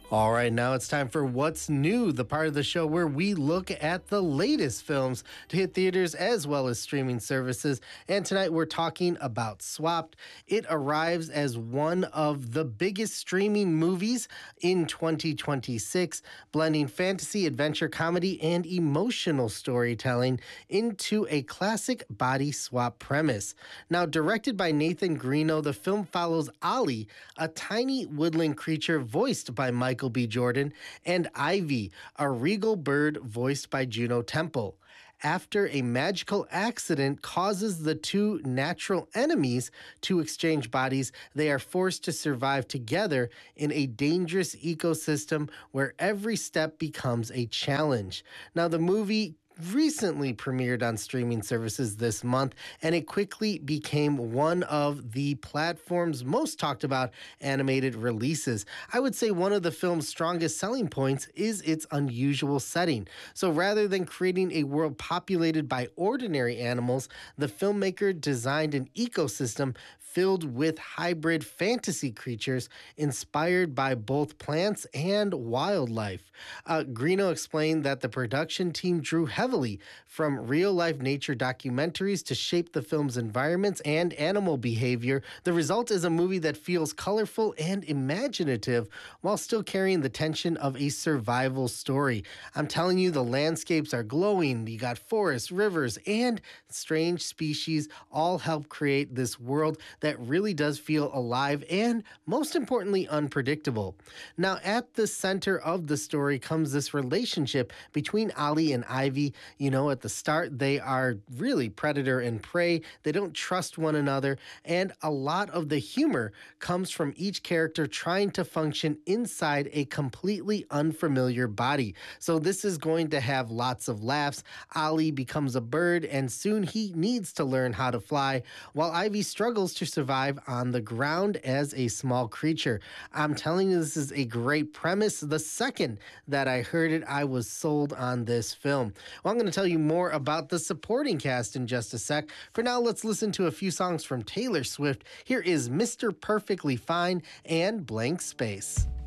All right, now it's time for What's New, the part of the show where we look at the latest films to hit theaters as well as streaming services. And tonight we're talking about Swapped. It arrives as one of the biggest streaming movies in 2026, blending fantasy, adventure, comedy, and emotional storytelling into a classic body swap premise. Now, directed by Nathan Greeno, the film follows Ollie, a tiny woodland creature voiced by Michael B. Jordan, and Ivy, a regal bird voiced by Juno Temple. After a magical accident causes the two natural enemies to exchange bodies, they are forced to survive together in a dangerous ecosystem where every step becomes a challenge. Now, the movie recently premiered on streaming services this month, and it quickly became one of the platform's most talked about animated releases. I would say one of the film's strongest selling points is its unusual setting. So rather than creating a world populated by ordinary animals, the filmmaker designed an ecosystem filled with hybrid fantasy creatures inspired by both plants and wildlife. Greeno explained that the production team drew heavily from real-life nature documentaries to shape the film's environments and animal behavior. The result is a movie that feels colorful and imaginative while still carrying the tension of a survival story. I'm telling you, the landscapes are glowing. You got forests, rivers, and strange species all help create this world that really does feel alive and, most importantly, unpredictable. Now, at the center of the story comes this relationship between Ollie and Ivy. You know, at the start, they are really predator and prey. They don't trust one another, and a lot of the humor comes from each character trying to function inside a completely unfamiliar body. So this is going to have lots of laughs. Ollie becomes a bird, and soon he needs to learn how to fly, while Ivy struggles to survive on the ground as a small creature. I'm telling you, this is a great premise. The second that I heard it, I was sold on this film. Well, I'm going to tell you more about the supporting cast in just a sec. For now, let's listen to a few songs from Taylor Swift. Here is Mr. Perfectly Fine and Blank Space.